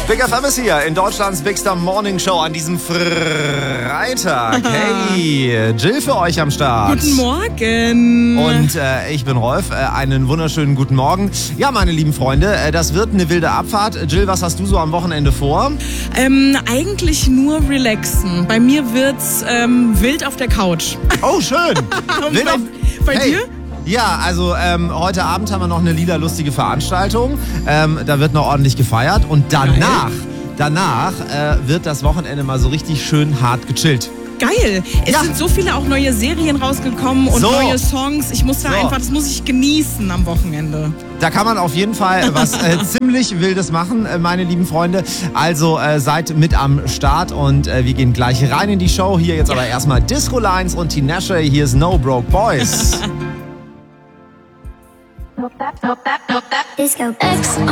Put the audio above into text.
Big FM ist hier in Deutschlands Big Star Morning Show an diesem Freitag. Hey, Jill für euch am Start. Guten Morgen. Und ich bin Rolf. Einen wunderschönen guten Morgen. Ja, meine lieben Freunde, das wird eine wilde Abfahrt. Jill, was hast du so am Wochenende vor? Eigentlich nur relaxen. Bei mir wird's wild auf der Couch. Oh, schön. Und bei dir? Ja, also heute Abend haben wir noch eine lila lustige Veranstaltung. Da wird noch ordentlich gefeiert. Und danach wird das Wochenende mal so richtig schön hart gechillt. Geil. Es sind so viele auch neue Serien rausgekommen und neue Songs. Ich muss das muss ich genießen am Wochenende. Da kann man auf jeden Fall was ziemlich Wildes machen, meine lieben Freunde. Also seid mit am Start und wir gehen gleich rein in die Show. Hier jetzt aber erstmal Disco Lines und Tinashe. Hier ist No Broke Boys. Disco X.